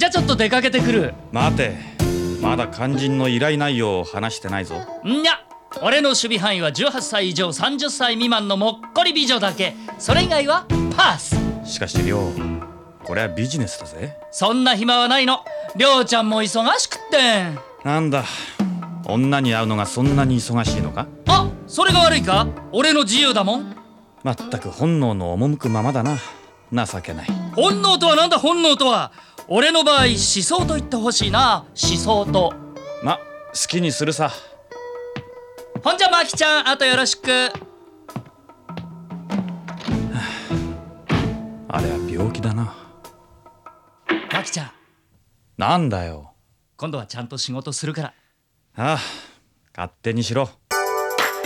ゃちょっと出かけてくる。 待て、まだ肝心の依頼内容を話してないぞ。 んにゃ、俺の守備範囲は18歳以上30歳未満のもっこり美女だけ。それ以外はパス。 しかし亮、これはビジネスだぜ。 そんな暇はないの。りょうちゃんも忙しくってん。 なんだ、女に会うのがそんなに忙しいのか。 あ、それが悪いか。俺の自由だもん。 まったく本能の赴くままだな。情けない。 本能とはなんだ。本能とは俺の場合思想と言ってほしいな。思想と。 ま、好きにするさ。 ほんじゃマキちゃん、あとよろしく。 あれは病気だな。 マキちゃん、 なんだよ。 今度はちゃんと仕事するから。 ああ、勝手にしろ。